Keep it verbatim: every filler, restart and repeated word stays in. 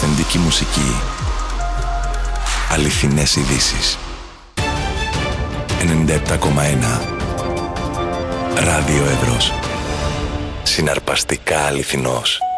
αυθεντική μουσική. Αληθινές ειδήσεις. ενενήντα επτά κόμμα ένα Ράδιο Εύρος. Συναρπαστικά αληθινός.